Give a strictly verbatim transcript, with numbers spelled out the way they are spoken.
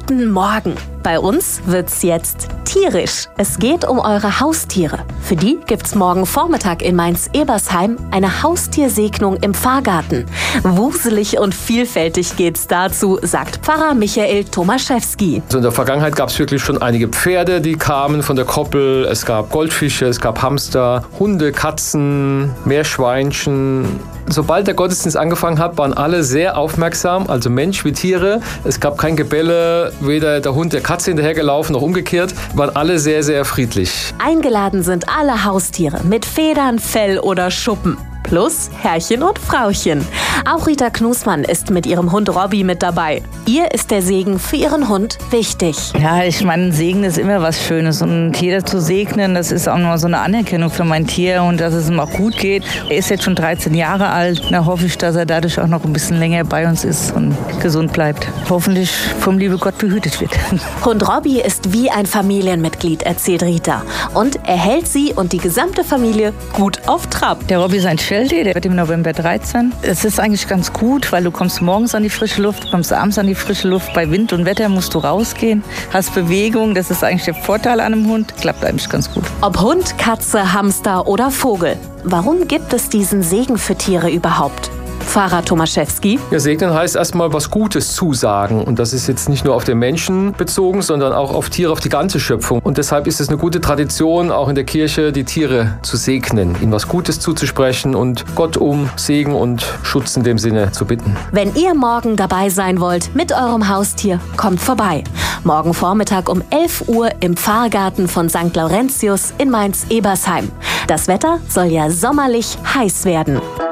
Guten Morgen! Bei uns wird's jetzt tierisch. Es geht um eure Haustiere. Für die gibt's morgen Vormittag in Mainz-Ebersheim eine Haustiersegnung im Pfarrgarten. Wuselig und vielfältig geht's dazu, sagt Pfarrer Michael Tomaszewski. Also in der Vergangenheit gab es wirklich schon einige Pferde, die kamen von der Koppel. Es gab Goldfische, es gab Hamster, Hunde, Katzen, Meerschweinchen. Sobald der Gottesdienst angefangen hat, waren alle sehr aufmerksam, also Mensch wie Tiere. Es gab kein Gebelle, weder der Hund der Katze hinterhergelaufen noch umgekehrt. Waren alle sehr, sehr friedlich. Eingeladen sind alle Haustiere mit Federn, Fell oder Schuppen. Plus Herrchen und Frauchen. Auch Rita Knusmann ist mit ihrem Hund Robby mit dabei. Ihr ist der Segen für ihren Hund wichtig. Ja, ich meine, Segen ist immer was Schönes. Und ein Tier zu segnen, das ist auch nur so eine Anerkennung für mein Tier und dass es ihm auch gut geht. Er ist jetzt schon dreizehn Jahre alt. Da hoffe ich, dass er dadurch auch noch ein bisschen länger bei uns ist und gesund bleibt. Hoffentlich vom liebe Gott behütet wird. Hund Robby ist wie ein Familienmitglied, erzählt Rita. Und er hält sie und die gesamte Familie gut auf Trab. Der Robby ist ein Sheltie, der wird im November dreizehn. Es ist eigentlich ganz gut, weil du kommst morgens an die frische Luft, kommst abends an die frische Luft. Bei Wind und Wetter musst du rausgehen, hast Bewegung. Das ist eigentlich der Vorteil an einem Hund. Klappt eigentlich ganz gut. Ob Hund, Katze, Hamster oder Vogel. Warum gibt es diesen Segen für Tiere überhaupt? Pfarrer Tomaszewski. Ja, segnen heißt erstmal was Gutes zusagen. Und das ist jetzt nicht nur auf den Menschen bezogen, sondern auch auf Tiere, auf die ganze Schöpfung. Und deshalb ist es eine gute Tradition, auch in der Kirche die Tiere zu segnen, ihnen was Gutes zuzusprechen und Gott um Segen und Schutz in dem Sinne zu bitten. Wenn ihr morgen dabei sein wollt mit eurem Haustier, kommt vorbei. Morgen Vormittag um elf Uhr im Pfarrgarten von Sankt Laurentius in Mainz-Ebersheim. Das Wetter soll ja sommerlich heiß werden.